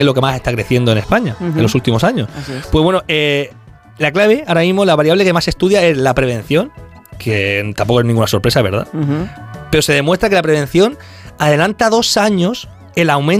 es lo que más está creciendo en España en los últimos años. Así es. Pues bueno, la clave, ahora mismo, la variable que más se estudia es la prevención, que tampoco es ninguna sorpresa, ¿verdad? Pero se demuestra que la prevención adelanta 2 años el aumento